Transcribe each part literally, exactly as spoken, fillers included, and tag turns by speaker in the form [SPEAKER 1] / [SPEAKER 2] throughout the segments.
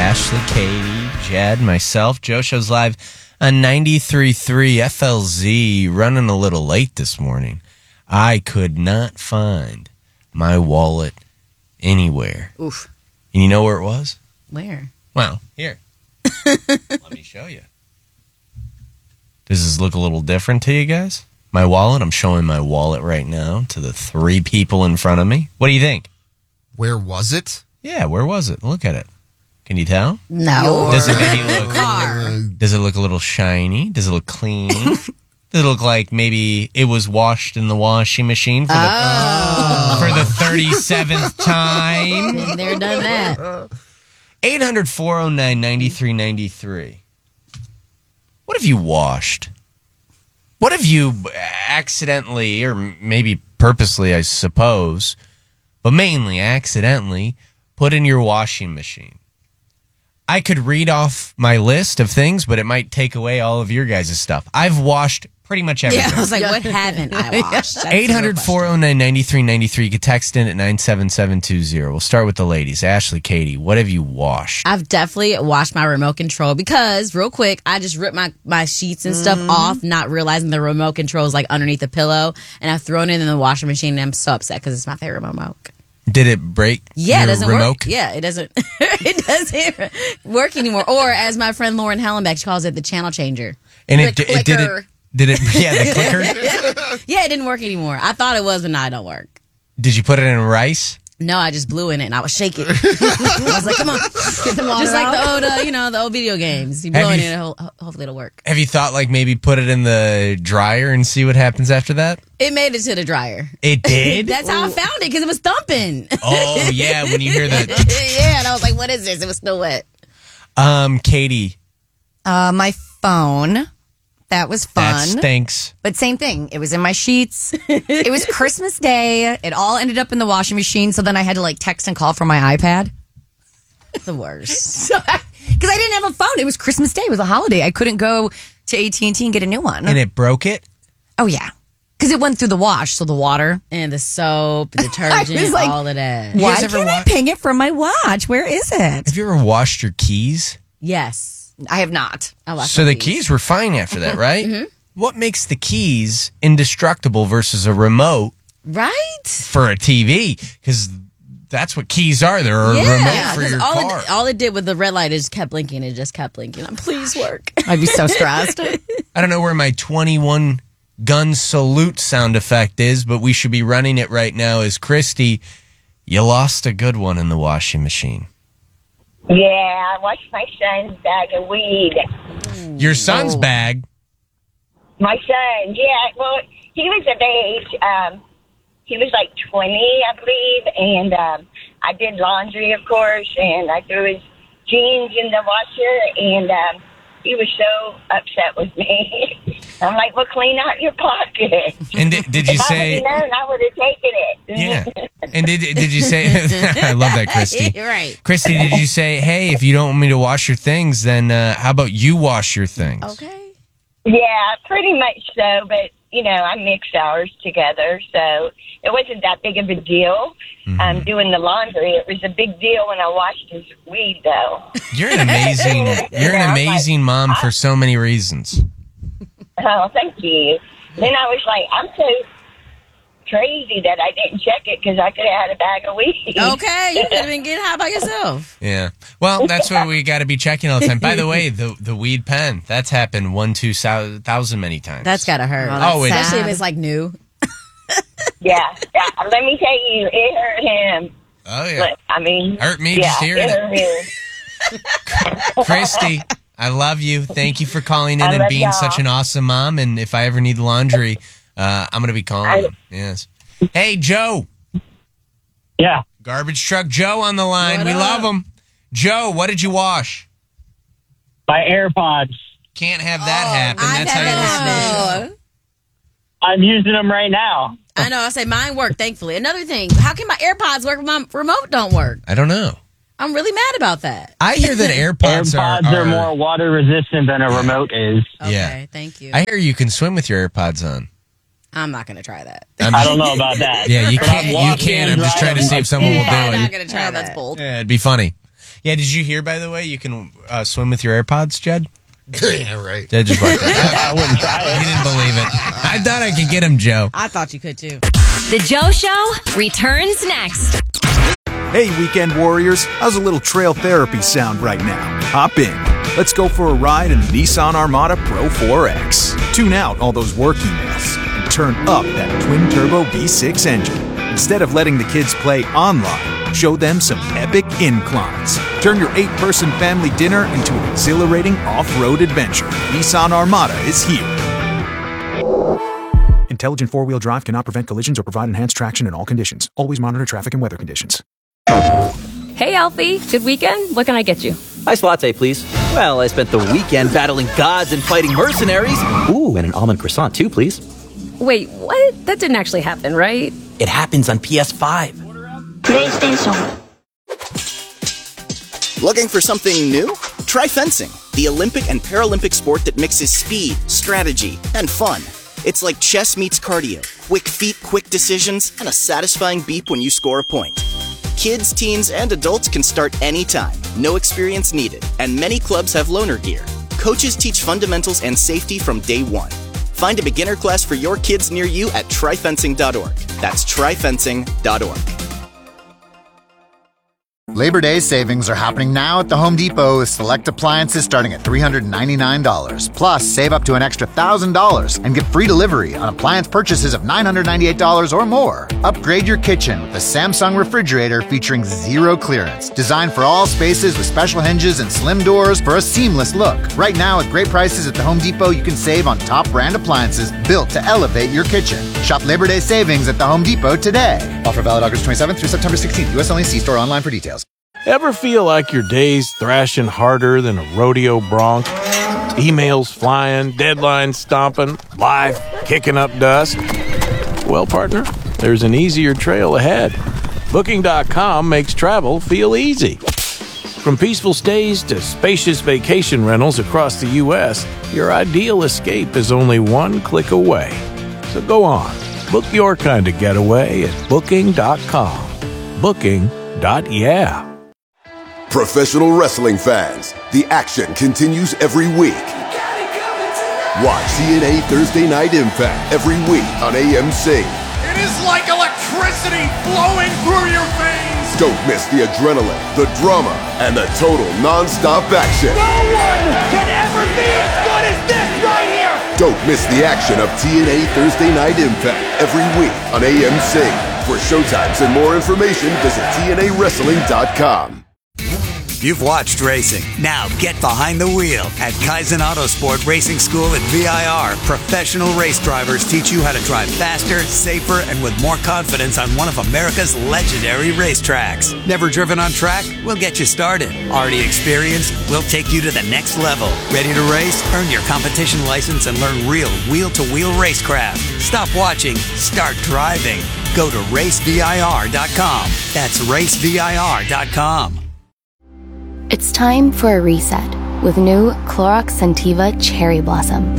[SPEAKER 1] Ashley, Katie, Jed, myself. Joe Show's live on ninety-three point three F L Z. Running a little late this morning. I could not find my wallet anywhere.
[SPEAKER 2] Oof.
[SPEAKER 1] And you know where it was?
[SPEAKER 2] Where?
[SPEAKER 1] Well, here. Let me show you. Does this look a little different to you guys? My wallet? I'm showing my wallet right now to the three people in front of me. What do you think?
[SPEAKER 3] Where was it?
[SPEAKER 1] Yeah, where was it? Look at it. Can you tell?
[SPEAKER 2] No.
[SPEAKER 1] Does it maybe look?
[SPEAKER 2] Car.
[SPEAKER 1] Does it look a little shiny? Does it look clean? Does it look like maybe it was washed in the washing machine for the
[SPEAKER 2] Oh.
[SPEAKER 1] for the thirty-seventh time?
[SPEAKER 2] Been there, done that.
[SPEAKER 1] eight hundred, four oh nine, ninety-three ninety-three. What have you washed? What have you accidentally, or maybe purposely, I suppose, but mainly accidentally, put in your washing machine? I could read off my list of things, but it might take away all of your guys' stuff. I've washed pretty much everything.
[SPEAKER 2] Yeah, I was like, what haven't I washed? That's
[SPEAKER 1] eight hundred, four oh nine, ninety-three ninety-three. You can text in at nine seven seven two zero. We'll start with the ladies. Ashley, Katie, what have you washed?
[SPEAKER 2] I've definitely washed my remote control because, real quick, I just ripped my, my sheets and stuff
[SPEAKER 1] Mm-hmm.
[SPEAKER 2] off, not realizing the remote control is like underneath the pillow, and I've thrown it in the washing machine, and I'm so upset because it's my favorite remote.
[SPEAKER 1] Did it break
[SPEAKER 2] Yeah,
[SPEAKER 1] your
[SPEAKER 2] it doesn't
[SPEAKER 1] remote?
[SPEAKER 2] work. Yeah, it doesn't. It doesn't work anymore. Or as my friend Lauren Hellenbeck, she calls it the channel changer.
[SPEAKER 1] And
[SPEAKER 2] The
[SPEAKER 1] it, it did it.
[SPEAKER 2] clicker.
[SPEAKER 1] Did it? Yeah, the clicker.
[SPEAKER 2] Yeah, it didn't work anymore. I thought it was, but now it don't work.
[SPEAKER 1] Did you put it in rice?
[SPEAKER 2] No, I just blew in it and I was shaking. I was like, "Come on, get the water." Just like the old, uh, you know, the old video games. You
[SPEAKER 1] Have
[SPEAKER 2] blow it
[SPEAKER 1] you-
[SPEAKER 2] in, it, ho- hopefully it'll work.
[SPEAKER 1] Have you thought like maybe put it in the dryer and see what happens after that?
[SPEAKER 2] It made it to the dryer.
[SPEAKER 1] It did.
[SPEAKER 2] That's how I found it because it was thumping.
[SPEAKER 1] Oh yeah, when you hear the
[SPEAKER 2] Yeah, and I was like, "What is this?" It was still wet.
[SPEAKER 1] um, Katie,
[SPEAKER 4] Uh, my phone. That was fun.
[SPEAKER 1] that stinks.
[SPEAKER 4] But same thing. It was in my sheets. It was Christmas Day. It all ended up in the washing machine. So then I had to like text and call from my iPad.
[SPEAKER 2] The worst.
[SPEAKER 4] Because I didn't have a phone. It was Christmas Day. It was a holiday. I couldn't go to A T and T and get a new one.
[SPEAKER 1] And it broke it.
[SPEAKER 4] Oh, yeah. Because it went through the wash. So the water.
[SPEAKER 2] And the soap, the detergent,
[SPEAKER 4] was like,
[SPEAKER 2] all of that.
[SPEAKER 1] You
[SPEAKER 4] Why
[SPEAKER 1] guys ever
[SPEAKER 4] can't I
[SPEAKER 1] wa-
[SPEAKER 4] ping it from my watch? Where is it?
[SPEAKER 1] Have you ever washed your keys?
[SPEAKER 2] Yes.
[SPEAKER 4] I have not.
[SPEAKER 2] I washed
[SPEAKER 1] So
[SPEAKER 2] my
[SPEAKER 1] the keys were fine after that, right?
[SPEAKER 2] Mm-hmm.
[SPEAKER 1] What makes the keys indestructible versus a remote
[SPEAKER 2] Right?
[SPEAKER 1] for a T V? Because that's what keys are. They're a
[SPEAKER 2] Yeah.
[SPEAKER 1] remote for
[SPEAKER 2] 'cause
[SPEAKER 1] your
[SPEAKER 2] all
[SPEAKER 1] car.
[SPEAKER 2] It, all it did with the red light, it just kept blinking. It just kept blinking. I'm, please work.
[SPEAKER 4] I'd be so stressed.
[SPEAKER 1] I don't know where my twenty-one gun salute sound effect is, but we should be running it right now as Christy, you lost a good one in the washing machine.
[SPEAKER 5] Yeah, I washed my son's bag of weed.
[SPEAKER 1] Your son's
[SPEAKER 2] Oh.
[SPEAKER 1] bag.
[SPEAKER 5] My son, yeah, well, he was of age. Um, he was like twenty, I believe, and um, I did laundry, of course, and I threw his jeans in the washer, and um, he was so upset with me. I'm like, well, clean out your pocket.
[SPEAKER 1] And did, did you
[SPEAKER 5] if
[SPEAKER 1] say...
[SPEAKER 5] I would have known, I would have taken it.
[SPEAKER 1] Yeah. And did did you say... I love that, Christy.
[SPEAKER 2] You're right.
[SPEAKER 1] Christy, did you say, hey, if you don't want me to wash your things, then uh, how about you wash your things?
[SPEAKER 2] Okay.
[SPEAKER 5] Yeah, pretty much so, but, you know, I mixed ours together, so it wasn't that big of a deal.
[SPEAKER 1] Mm-hmm.
[SPEAKER 5] Um, doing the laundry, it was a big deal when I washed his weed, though.
[SPEAKER 1] You're an amazing, you're an
[SPEAKER 5] Yeah, I'm
[SPEAKER 1] amazing mom for so many reasons.
[SPEAKER 5] Oh, thank you. Then I was like, I'm so crazy that I didn't check it because I could have had a bag of weed.
[SPEAKER 2] Okay. You could have been getting high by yourself.
[SPEAKER 1] Yeah. Well, that's what we got to be checking all the time. By the way, the the weed pen, that's happened one, two thou- thousand many times.
[SPEAKER 2] That's got to hurt.
[SPEAKER 1] Oh, it-
[SPEAKER 2] Especially if it's like new.
[SPEAKER 5] Yeah, yeah. Let me tell you, it hurt him.
[SPEAKER 1] Oh, yeah.
[SPEAKER 5] But, I mean,
[SPEAKER 1] Hurt me
[SPEAKER 5] yeah,
[SPEAKER 1] just hearing
[SPEAKER 5] it.
[SPEAKER 1] it.
[SPEAKER 5] Hurt him.
[SPEAKER 1] Christy, I love you. Thank you for calling in
[SPEAKER 5] I
[SPEAKER 1] and
[SPEAKER 5] love
[SPEAKER 1] being
[SPEAKER 5] y'all.
[SPEAKER 1] such an awesome mom. And if I ever need laundry, uh, I'm going to be calling.
[SPEAKER 5] I-
[SPEAKER 1] you. Yes. Hey, Joe.
[SPEAKER 6] Yeah.
[SPEAKER 1] Garbage truck Joe on the line.
[SPEAKER 2] What
[SPEAKER 1] we
[SPEAKER 2] up?
[SPEAKER 1] love him. Joe, what did you wash?
[SPEAKER 6] My AirPods.
[SPEAKER 1] Can't have that happen.
[SPEAKER 2] I've
[SPEAKER 1] That's
[SPEAKER 2] had
[SPEAKER 1] how you listen to the
[SPEAKER 2] that
[SPEAKER 1] show.
[SPEAKER 2] happen.
[SPEAKER 6] I'm using them right now.
[SPEAKER 2] I know. I say mine work, thankfully. Another thing, how can my AirPods work if my remote don't work?
[SPEAKER 1] I don't know.
[SPEAKER 2] I'm really mad about that.
[SPEAKER 1] I hear that AirPods,
[SPEAKER 6] AirPods
[SPEAKER 1] are,
[SPEAKER 6] are, more water resistant than a remote is.
[SPEAKER 2] Okay,
[SPEAKER 1] Yeah.
[SPEAKER 2] thank you.
[SPEAKER 1] I hear you can swim with your AirPods on.
[SPEAKER 2] I'm not going to try that.
[SPEAKER 1] I'm
[SPEAKER 6] I don't know about that.
[SPEAKER 1] Yeah, you
[SPEAKER 6] But
[SPEAKER 1] can't.
[SPEAKER 6] I'm
[SPEAKER 1] You
[SPEAKER 6] walking
[SPEAKER 1] can.
[SPEAKER 6] and
[SPEAKER 1] I'm just trying to see
[SPEAKER 6] driving.
[SPEAKER 1] if someone will
[SPEAKER 2] I'm
[SPEAKER 1] do
[SPEAKER 2] not
[SPEAKER 1] it.
[SPEAKER 2] going to try that. That's bold.
[SPEAKER 1] Yeah, it'd be funny. Yeah, did you hear, by the way, you can uh, swim with your AirPods, Jed?
[SPEAKER 3] Yeah, right.
[SPEAKER 1] Jed just like that.
[SPEAKER 6] I wouldn't try
[SPEAKER 1] He
[SPEAKER 6] it.
[SPEAKER 1] didn't believe it. I thought I could get him, Joe.
[SPEAKER 2] I thought you could too.
[SPEAKER 7] The Joe Show returns next.
[SPEAKER 8] Hey, weekend warriors, how's a little trail therapy sound right now? Hop in. Let's go for a ride in the Nissan Armada Pro four X. Tune out all those work emails and turn up that twin-turbo V six engine. Instead of letting the kids play online, show them some epic inclines. Turn your eight-person family dinner into an exhilarating off-road adventure. Nissan Armada is here. Intelligent four-wheel drive cannot prevent collisions or provide enhanced traction in all conditions. Always monitor traffic and weather conditions.
[SPEAKER 9] Hey, Alfie. Good weekend? What can I get you?
[SPEAKER 10] Iced latte, please. Well, I spent the weekend battling gods and fighting mercenaries. Ooh, and an almond croissant, too, please.
[SPEAKER 9] Wait, what? That didn't actually happen, right?
[SPEAKER 10] It happens on P S five.
[SPEAKER 5] PlayStation.
[SPEAKER 11] Looking for something new? Try fencing, the Olympic and Paralympic sport that mixes speed, strategy, and fun. It's like chess meets cardio. Quick feet, quick decisions, and a satisfying beep when you score a point. Kids, teens, and adults can start anytime. No experience needed. And many clubs have loaner gear. Coaches teach fundamentals and safety from day one. Find a beginner class for your kids near you at try fencing dot org. That's try fencing dot org.
[SPEAKER 12] Labor Day savings are happening now at the Home Depot with select appliances starting at three hundred ninety-nine dollars. Plus, save up to an extra one thousand dollars and get free delivery on appliance purchases of nine hundred ninety-eight dollars or more. Upgrade your kitchen with the Samsung refrigerator featuring zero clearance. Designed for all spaces with special hinges and slim doors for a seamless look. Right now, at great prices at the Home Depot, you can save on top brand appliances built to elevate your kitchen. Shop Labor Day savings at the Home Depot today. Offer valid August twenty-seventh through September sixteenth. U S only. See store online for details.
[SPEAKER 13] Ever feel like your day's thrashing harder than a rodeo bronc? Emails flying, deadlines stomping, life kicking up dust? Well, partner, there's an easier trail ahead. Booking dot com makes travel feel easy. From peaceful stays to spacious vacation rentals across the U S, your ideal escape is only one click away. So go on, book your kind of getaway at Booking dot com. Booking. Yeah.
[SPEAKER 14] Professional wrestling fans, the action continues every week. Watch T N A Thursday Night Impact every week on A M C.
[SPEAKER 15] It is like electricity flowing through your veins.
[SPEAKER 14] Don't miss the adrenaline, the drama, and the total non-stop action.
[SPEAKER 15] No one can ever be as good as this right here.
[SPEAKER 14] Don't miss the action of T N A Thursday Night Impact every week on A M C. For showtimes and more information, visit T N A wrestling dot com.
[SPEAKER 16] You've watched racing. Now get behind the wheel at Kaizen Autosport Racing School at V I R. Professional race drivers teach you how to drive faster, safer, and with more confidence on one of America's legendary racetracks. Never driven on track? We'll get you started. Already experienced? We'll take you to the next level. Ready to race? Earn your competition license and learn real wheel-to-wheel racecraft. Stop watching. Start driving. Go to race V I R dot com. That's race V I R dot com.
[SPEAKER 17] It's time for a reset with new Clorox Scentiva Cherry Blossom.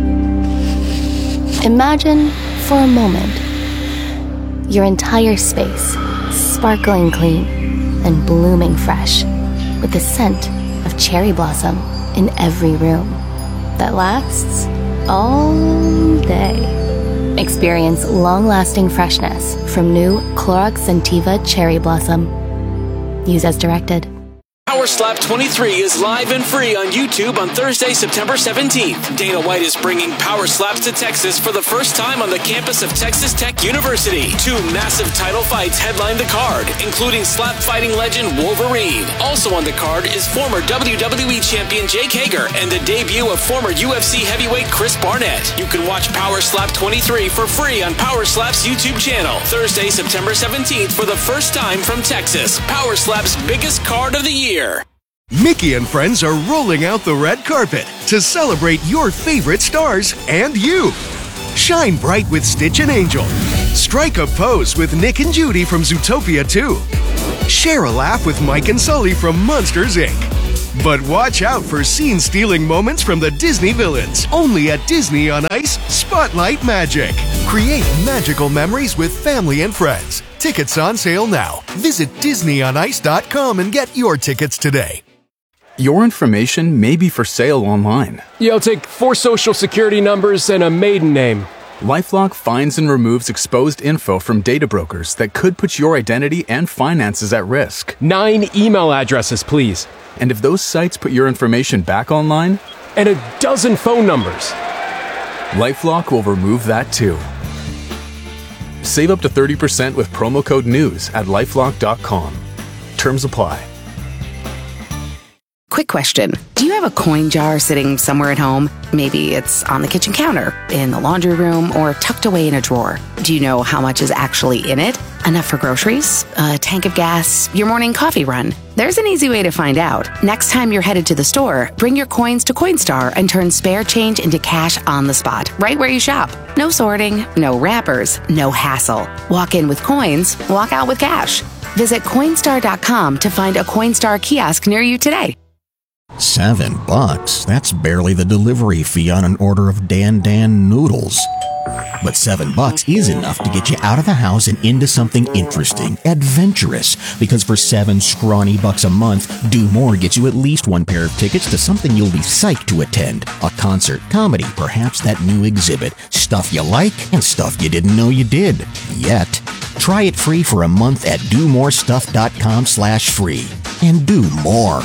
[SPEAKER 17] Imagine, for a moment, your entire space sparkling clean and blooming fresh with the scent of cherry blossom in every room that lasts all day. Experience long-lasting freshness from new Clorox Scentiva Cherry Blossom. Use as directed.
[SPEAKER 18] Power Slap twenty-three is live and free on YouTube on Thursday, September seventeenth. Dana White is bringing Power Slaps to Texas for the first time on the campus of Texas Tech University. Two massive title fights headline the card, including slap fighting legend Wolverine. Also on the card is former W W E champion Jake Hager and the debut of former U F C heavyweight Chris Barnett. You can watch Power Slap twenty-three for free on Power Slap's YouTube channel. Thursday, September seventeenth for the first time from Texas. Power Slap's biggest card of the year.
[SPEAKER 19] Mickey and friends are rolling out the red carpet to celebrate your favorite stars and you. Shine bright with Stitch and Angel. Strike a pose with Nick and Judy from Zootopia two. Share a laugh with Mike and Sully from Monsters, Incorporated. But watch out for scene-stealing moments from the Disney villains. Only at Disney on Ice Spotlight Magic. Create magical memories with family and friends. Tickets on sale now. Visit Disney on Ice dot com and get your tickets today.
[SPEAKER 20] Your information may be for sale online.
[SPEAKER 21] Yeah, I'll take four social security numbers and a maiden name.
[SPEAKER 20] LifeLock finds and removes exposed info from data brokers that could put your identity and finances at risk.
[SPEAKER 21] Nine email addresses, please.
[SPEAKER 20] And if those sites put your information back online?
[SPEAKER 21] And a dozen phone numbers.
[SPEAKER 20] LifeLock will remove that too. Save up to thirty percent with promo code NEWS at lifelock dot com. Terms apply.
[SPEAKER 22] Quick question. Do you have a coin jar sitting somewhere at home? Maybe it's on the kitchen counter, in the laundry room, or tucked away in a drawer. Do you know how much is actually in it? Enough for groceries? A tank of gas? Your morning coffee run? There's an easy way to find out. Next time you're headed to the store, bring your coins to Coinstar and turn spare change into cash on the spot, right where you shop. No sorting, no wrappers, no hassle. Walk in with coins, walk out with cash. Visit Coinstar dot com to find a Coinstar kiosk near you today.
[SPEAKER 23] Seven bucks? That's barely the delivery fee on an order of Dan Dan noodles. But seven bucks is enough to get you out of the house and into something interesting, adventurous. Because for seven scrawny bucks a month, Do More gets you at least one pair of tickets to something you'll be psyched to attend. A concert, comedy, perhaps that new exhibit. Stuff you like and stuff you didn't know you did. Yet. Try it free for a month at do more stuff dot com slash free. And do more.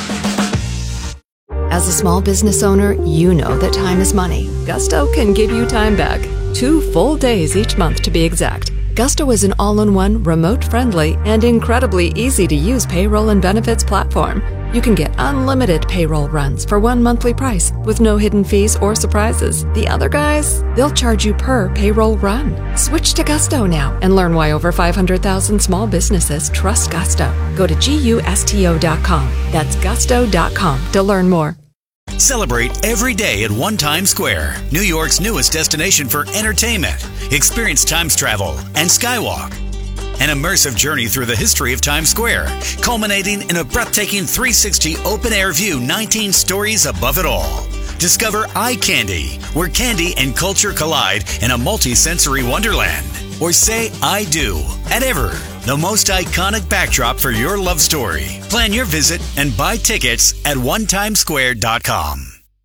[SPEAKER 24] As a small business owner, you know that time is money. Gusto can give you time back. Two full days each month to be exact. Gusto is an all-in-one, remote-friendly, and incredibly easy-to-use payroll and benefits platform. You can get unlimited payroll runs for one monthly price with no hidden fees or surprises. The other guys, they'll charge you per payroll run. Switch to Gusto now and learn why over five hundred thousand small businesses trust Gusto. Go to gusto dot com. That's gusto dot com to learn more.
[SPEAKER 16] Celebrate every day at One Times Square, New York's newest destination for entertainment. Experience Times travel and Skywalk. An immersive journey through the history of Times Square, culminating in a breathtaking three sixty open-air view, nineteen stories above it all. Discover Eye Candy, where candy and culture collide in a multi-sensory wonderland. Or say I do at Ever, the most iconic backdrop for your love story. Plan your visit and buy tickets at one times square dot com.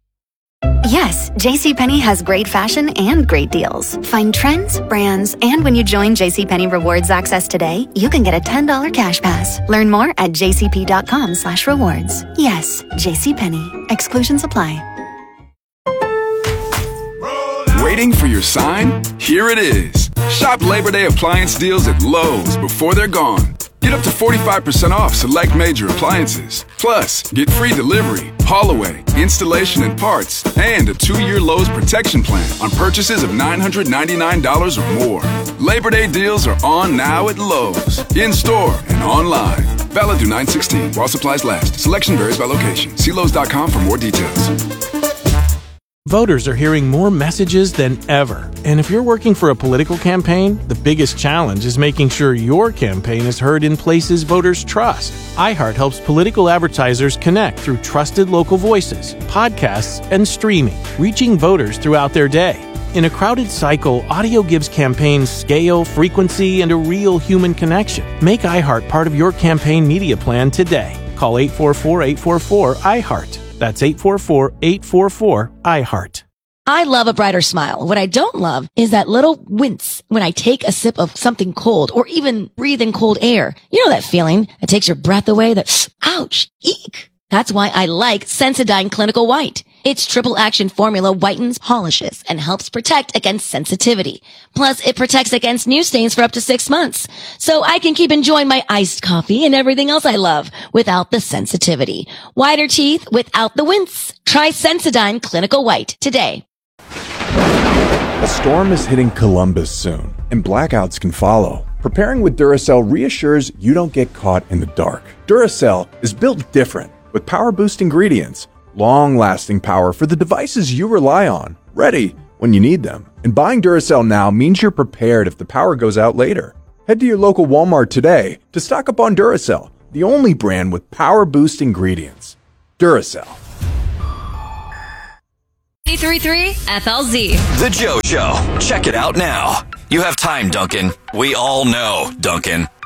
[SPEAKER 25] Yes, JCPenney has great fashion and great deals. Find trends, brands, and when you join JCPenney Rewards Access today, you can get a ten dollars cash pass. Learn more at jcp dot com slash rewards. Yes, JCPenney. Exclusions apply.
[SPEAKER 26] Waiting for your sign? Here it is. Shop Labor Day appliance deals at Lowe's before they're gone. Get up to forty-five percent off select major appliances. Plus, get free delivery, haul away, installation and parts, and a two-year Lowe's protection plan on purchases of nine hundred ninety-nine dollars or more. Labor Day deals are on now at Lowe's, in-store and online. Valid through nine sixteen while supplies last. Selection varies by location. See Lowe's dot com for more details.
[SPEAKER 13] Voters are hearing more messages than ever. And if you're working for a political campaign, the biggest challenge is making sure your campaign is heard in places voters trust. iHeart helps political advertisers connect through trusted local voices, podcasts, and streaming, reaching voters throughout their day. In a crowded cycle, audio gives campaigns scale, frequency, and a real human connection. Make iHeart part of your campaign media plan today. Call eight four four, eight four four, iHeart. That's eight four four, eight four four, iHeart.
[SPEAKER 27] I love a brighter smile. What I don't love is that little wince when I take a sip of something cold or even breathe in cold air. You know that feeling that takes your breath away, that ouch, eek. That's why I like Sensodyne Clinical White. Its triple action formula whitens, polishes, and helps protect against sensitivity. Plus, it protects against new stains for up to six months. So I can keep enjoying my iced coffee and everything else I love without the sensitivity. Whiter teeth without the wince. Try Sensodyne Clinical White today.
[SPEAKER 28] A storm is hitting Columbus soon, and blackouts can follow. Preparing with Duracell reassures you don't get caught in the dark. Duracell is built different, with power-boost ingredients, long-lasting power for the devices you rely on, ready when you need them. And buying Duracell now means you're prepared if the power goes out later. Head to your local Walmart today to stock up on Duracell, the only brand with power-boost ingredients. Duracell.
[SPEAKER 7] eight three three F L Z.
[SPEAKER 29] The Joe Show. Check it out now. You have time, Duncan. We all know, Duncan.